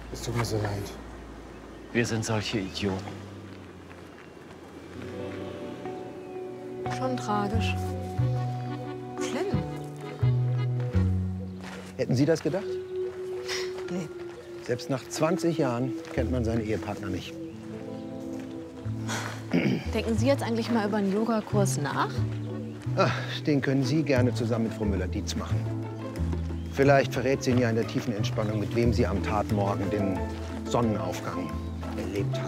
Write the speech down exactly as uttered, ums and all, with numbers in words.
Es tut mir so leid. Wir sind solche Idioten. Schon tragisch. Schlimm. Hätten Sie das gedacht? Nee. Selbst nach zwanzig Jahren kennt man seinen Ehepartner nicht. Denken Sie jetzt eigentlich mal über einen Yogakurs nach? Ach, den können Sie gerne zusammen mit Frau Müller-Dietz machen. Vielleicht verrät sie Ihnen ja in der tiefen Entspannung, mit wem Sie am Tatmorgen den Sonnenaufgang erlebt hat.